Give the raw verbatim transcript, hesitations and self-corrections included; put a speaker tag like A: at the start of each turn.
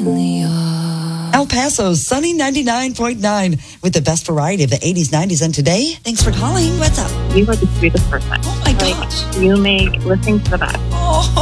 A: El Paso, sunny ninety-nine point nine with the best variety of the eighties, nineties, and today. Thanks for calling. What's up?
B: You are the sweetest person.
A: Oh, my
B: like,
A: gosh.
B: You make listening to the best.